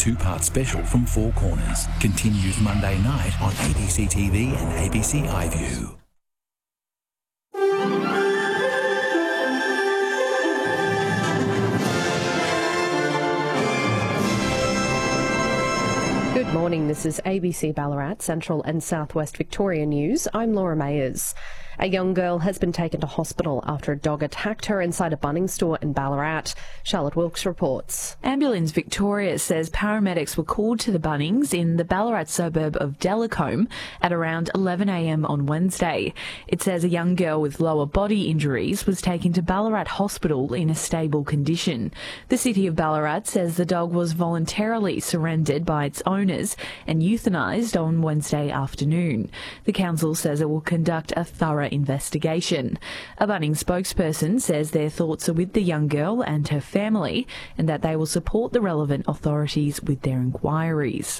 two-part special from Four Corners continues Monday night on ABC TV and ABC iView. Good morning, this is ABC Ballarat, Central and Southwest Victoria News. I'm Laura Mayers. A young girl has been taken to hospital after a dog attacked her inside a Bunnings store in Ballarat. Charlotte Wilkes reports. Ambulance Victoria says paramedics were called to the Bunnings in the Ballarat suburb of Delacombe at around 11 a.m. on Wednesday. It says a young girl with lower body injuries was taken to Ballarat Hospital in a stable condition. The City of Ballarat says the dog was voluntarily surrendered by its owners and euthanised on Wednesday afternoon. The council says it will conduct a thorough investigation. A Bunnings spokesperson says their thoughts are with the young girl and her family and that they will support the relevant authorities with their inquiries.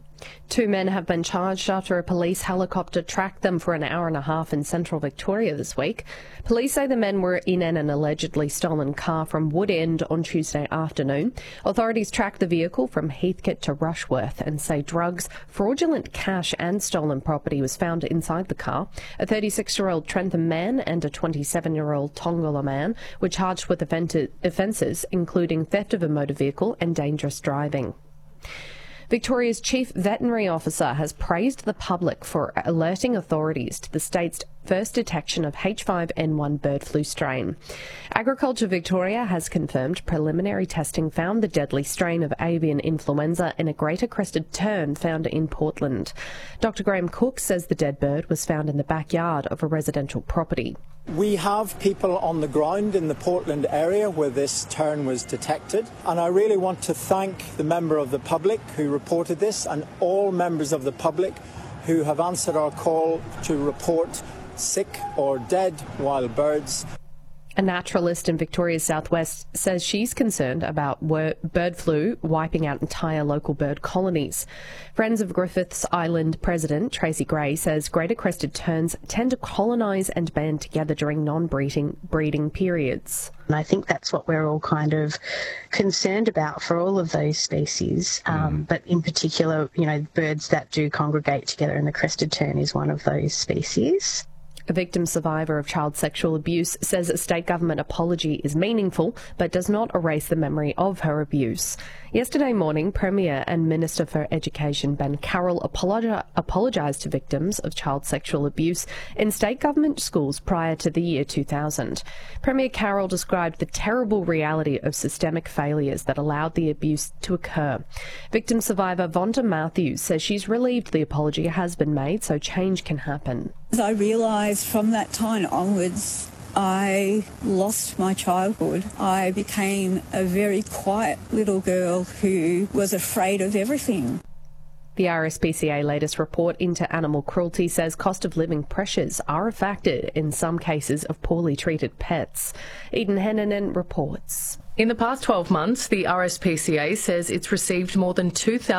2 men have been charged after a police helicopter tracked them for an hour and a half in central Victoria this week. Police say the men were in an allegedly stolen car from Wood End on Tuesday afternoon. Authorities tracked the vehicle from Heathcote to Rushworth and say drugs, fraudulent cash and stolen property was found inside the car. A 36-year-old Trentham man and a 27-year-old Tongala man were charged with offences including theft of a motor vehicle and dangerous driving. Victoria's Chief Veterinary Officer has praised the public for alerting authorities to the state's first detection of H5N1 bird flu strain. Agriculture Victoria has confirmed preliminary testing found the deadly strain of avian influenza in a greater crested tern found in Portland. Dr. Graham Cook says the dead bird was found in the backyard of a residential property. We have people on the ground in the Portland area where this tern was detected, and I really want to thank the member of the public who reported this and all members of the public who have answered our call to report sick or dead wild birds. A naturalist in Victoria's southwest says she's concerned about bird flu wiping out entire local bird colonies. Friends of Griffiths Island President Tracy Gray says greater crested terns tend to colonise and band together during non-breeding periods. And I think that's what we're all kind of concerned about for all of those species. But in particular, birds that do congregate together, and the crested tern is one of those species. A victim survivor of child sexual abuse says a state government apology is meaningful but does not erase the memory of her abuse. Yesterday morning, Premier and Minister for Education Ben Carroll apologised to victims of child sexual abuse in state government schools prior to the year 2000. Premier Carroll described the terrible reality of systemic failures that allowed the abuse to occur. Victim survivor Vonda Matthews says she's relieved the apology has been made so change can happen. I realised from that time onwards I lost my childhood. I became a very quiet little girl who was afraid of everything. The RSPCA latest report into animal cruelty says cost of living pressures are a factor in some cases of poorly treated pets. Eden Hennanen reports. In the past 12 months, the RSPCA says it's received more than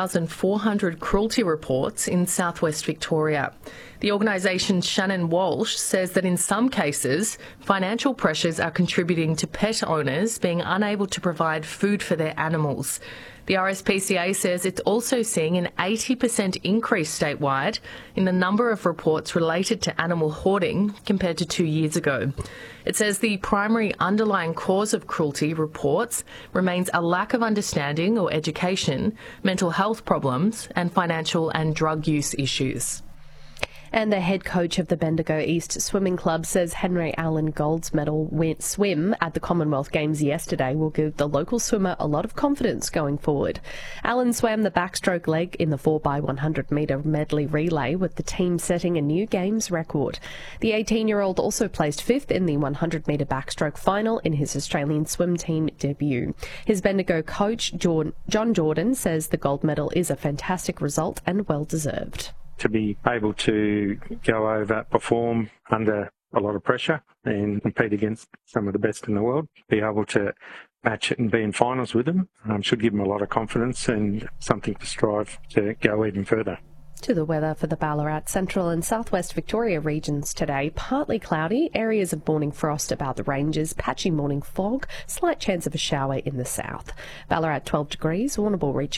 2,400 cruelty reports in southwest Victoria. The organisation's Shannon Walsh says that in some cases, financial pressures are contributing to pet owners being unable to provide food for their animals. The RSPCA says it's also seeing an 80% increase statewide in the number of reports related to animal hoarding compared to 2 years ago. It says the primary underlying cause of cruelty reports remains a lack of understanding or education, mental health problems, and financial and drug use issues. And the head coach of the Bendigo East Swimming Club says Henry Allen Gold's medal swim at the Commonwealth Games yesterday will give the local swimmer a lot of confidence going forward. Allen swam the backstroke leg in the 4x100 metre medley relay with the team setting a new Games record. The 18-year-old also placed 5th in the 100 metre backstroke final in his Australian swim team debut. His Bendigo coach, John Jordan, says the gold medal is a fantastic result and well deserved. To be able to go over, perform under a lot of pressure and compete against some of the best in the world, be able to match it and be in finals with them, should give them a lot of confidence and something to strive to go even further. To the weather for the Ballarat, Central and Southwest Victoria regions today. Partly cloudy, areas of morning frost about the ranges, patchy morning fog, slight chance of a shower in the south. Ballarat 12 degrees, Warrnambool reaching